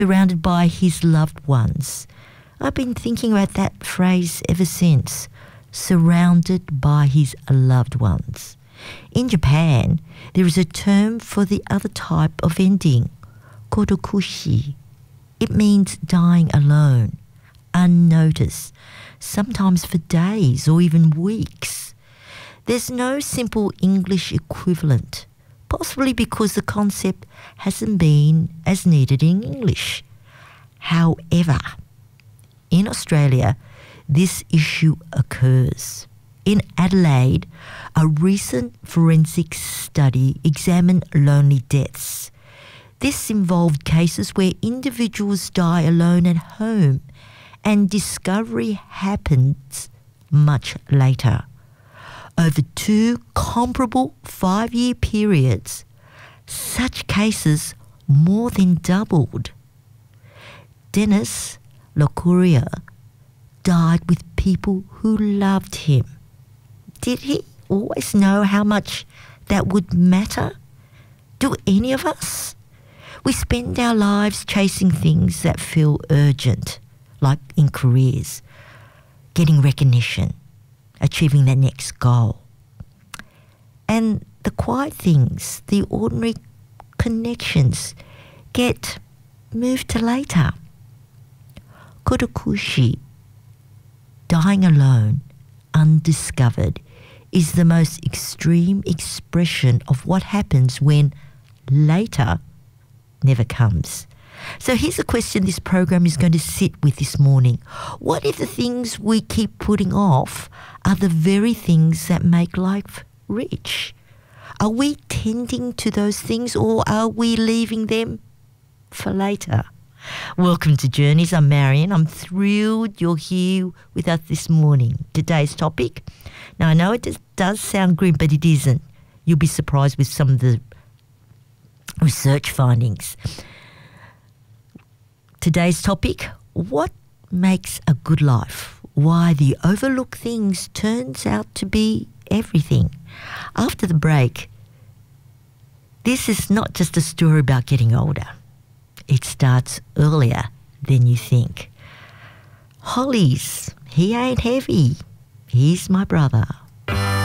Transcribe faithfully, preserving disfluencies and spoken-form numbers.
surrounded by his loved ones. I've been thinking about that phrase ever since. Surrounded by his loved ones. In Japan, there is a term for the other type of ending, kotokushi. It means dying alone, unnoticed, sometimes for days or even weeks. There's no simple English equivalent, possibly because the concept hasn't been as needed in English. However, in Australia, this issue occurs. In Adelaide, a recent forensic study examined lonely deaths. This involved cases where individuals die alone at home and discovery happens much later. Over two comparable five-year periods, such cases more than doubled. Dennis Locuria died with people who loved him. Did he always know how much that would matter? Do any of us? We spend our lives chasing things that feel urgent, like in careers, getting recognition, achieving that next goal. And the quiet things, the ordinary connections, get moved to later. Kotokushi, dying alone, undiscovered, is the most extreme expression of what happens when later never comes. So here's a question this program is going to sit with this morning. What if the things we keep putting off are the very things that make life rich? Are we tending to those things, or are we leaving them for later? Welcome to Journeys. I'm Marion. I'm thrilled you're here with us this morning. Today's topic, now I know it just does sound grim, but it isn't. You'll be surprised with some of the research findings. Today's topic, what makes a good life? Why the overlooked things turns out to be everything. After the break, this is not just a story about getting older. It starts earlier than you think. Hollies, he ain't heavy. He's my brother.